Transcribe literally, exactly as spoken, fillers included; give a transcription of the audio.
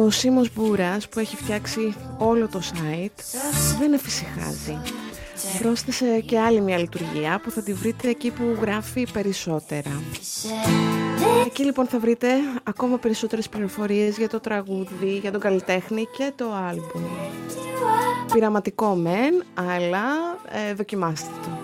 ο Σίμος Μπούρας που έχει φτιάξει όλο το site δεν εφησυχάζει. Πρόσθεσε και άλλη μια λειτουργία που θα τη βρείτε εκεί που γράφει περισσότερα. Εκεί λοιπόν θα βρείτε ακόμα περισσότερες πληροφορίες για το τραγούδι, για τον καλλιτέχνη και το άλμπουμ. Πειραματικό μεν, αλλά ε, δοκιμάστε το.